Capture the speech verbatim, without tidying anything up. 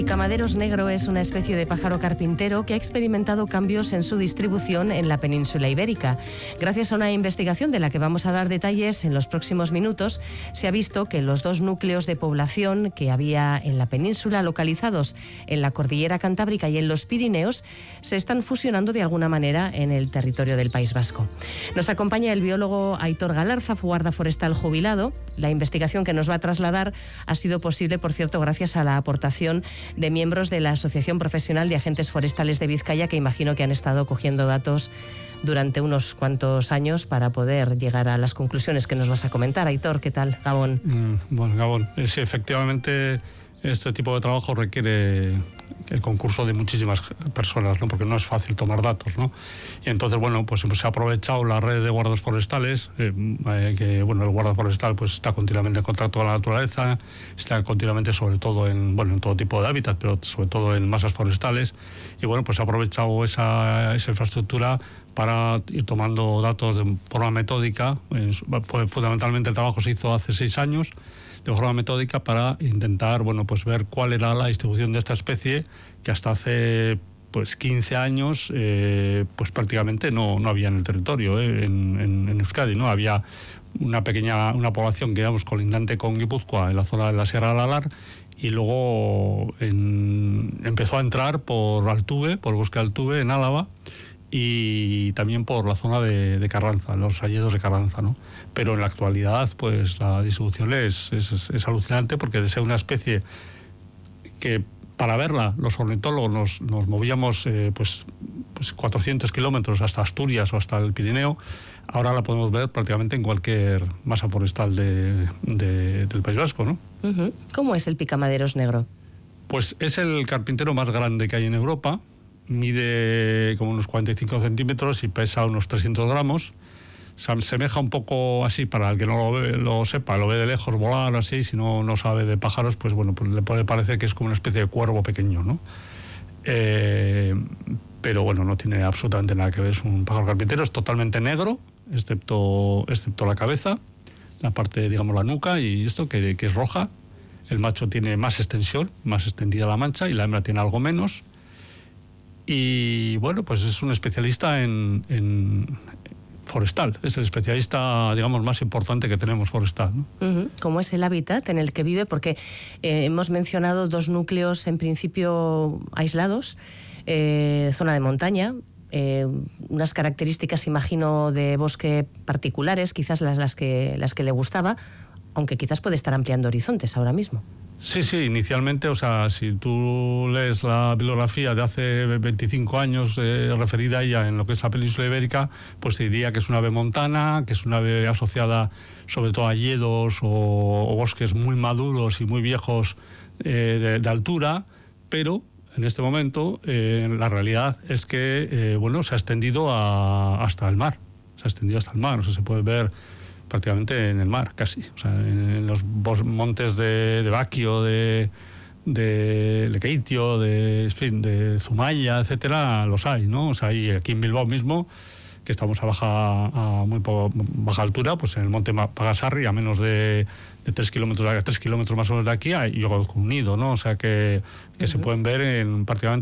picamaderos negro es una especie de pájaro carpintero que ha experimentado cambios en su distribución en la península ibérica. Gracias a una investigación de la que vamos a dar detalles en los próximos minutos, se ha visto que los dos núcleos de población que había en la península, localizados en la cordillera Cantábrica y en los Pirineos, se están fusionando de alguna manera en el territorio del País Vasco. Nos acompaña el biólogo Aitor Galarza, guarda forestal jubilado. La investigación que nos va a trasladar ha sido posible, por cierto, gracias a la aportación de miembros de la Asociación Profesional de Agentes Forestales de Vizcaya, que imagino que han estado cogiendo datos durante unos cuantos años para poder llegar a las conclusiones que nos vas a comentar. Aitor, ¿qué tal? Gabón. Mm, bueno, Gabón. Sí, efectivamente, este tipo de trabajo requiere el concurso de muchísimas personas, ¿no? Porque no es fácil tomar datos, ¿no? Y entonces, bueno, pues se ha aprovechado la red de guardas forestales, eh, eh, que, bueno, el guarda forestal pues está continuamente en contacto con la naturaleza, está continuamente, sobre todo en, bueno, en todo tipo de hábitat, pero sobre todo en masas forestales, y bueno, pues se ha aprovechado esa, esa infraestructura para ir tomando datos de forma metódica. Fue, fundamentalmente el trabajo se hizo hace seis años, de forma metódica, para intentar, bueno, pues ver cuál era la distribución de esta especie, que hasta hace pues quince años eh, pues prácticamente no, no había en el territorio, eh, en, en, en Euskadi, ¿no? Había una pequeña, una población que, digamos, colindante con Guipúzcoa, en la zona de la Sierra de Aralar, y luego en, empezó a entrar por Altuve, por el bosque de Altuve, en Álava, y también por la zona de, de Carranza, los hayedos de Carranza, ¿no? Pero en la actualidad, pues la distribución es, es, es alucinante, porque de ser una especie que para verla los ornitólogos nos, nos movíamos eh, pues, pues cuatrocientos kilómetros hasta Asturias o hasta el Pirineo, ahora la podemos ver prácticamente en cualquier masa forestal de, de, del País Vasco, ¿no? Uh-huh. ¿Cómo es el picamaderos negro? Pues es el carpintero más grande que hay en Europa. Mide como unos cuarenta y cinco centímetros y pesa unos trescientos gramos. Se asemeja un poco así, para el que no lo, ve, lo sepa, lo ve de lejos volar así, si no, no sabe de pájaros, pues bueno, pues le puede parecer que es como una especie de cuervo pequeño, ¿no? Eh, pero bueno, no tiene absolutamente nada que ver, es un pájaro carpintero, es totalmente negro, excepto, excepto la cabeza, la parte, digamos, la nuca y esto, que, que es roja. El macho tiene más extensión, más extendida la mancha, y la hembra tiene algo menos. Y bueno, pues es un especialista en, en forestal, es el especialista, digamos, más importante que tenemos forestal, ¿no? Uh-huh. ¿Cómo es el hábitat en el que vive? Porque eh, hemos mencionado dos núcleos en principio aislados, eh, zona de montaña, eh, unas características, imagino, de bosque particulares, quizás las, las, que, las que le gustaba, aunque quizás puede estar ampliando horizontes ahora mismo. Sí, sí, inicialmente, o sea, si tú lees la bibliografía de hace veinticinco años eh, referida a ella en lo que es la península ibérica, pues te diría que es una ave montana, que es una ave asociada sobre todo a hayedos o, o bosques muy maduros y muy viejos eh, de, de altura, pero en este momento eh, la realidad es que, eh, bueno, se ha extendido a, hasta el mar, se ha extendido hasta el mar, o sea, se puede ver prácticamente en el mar, casi. O sea, en los montes de, de Baquio, de, de Lequeitio, de, en fin, de Zumaya, etcétera, los hay, ¿no? O sea, hay aquí en Bilbao mismo, que estamos a baja, a muy po, baja altura, pues en el monte Pagasarri, a menos de, de tres kilómetros, tres kilómetros más o menos de aquí, hay yo con un nido, ¿no? O sea, que, que uh-huh. se pueden ver en prácticamente